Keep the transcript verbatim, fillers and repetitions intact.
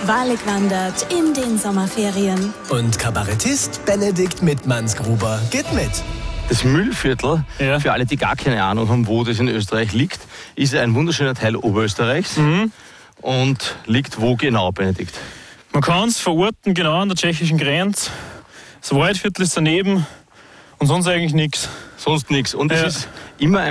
Wahrlich wandert in den Sommerferien. Und Kabarettist Benedikt Mittmannsgruber geht mit. Das Mühlviertel, ja. Für alle, die gar keine Ahnung haben, wo das in Österreich liegt, ist ein wunderschöner Teil Oberösterreichs. Mhm. Und liegt wo genau, Benedikt? Man kann es verorten, genau an der tschechischen Grenze. Das Waldviertel ist daneben und sonst eigentlich nichts. Sonst nichts. Und es ja. ist immer ein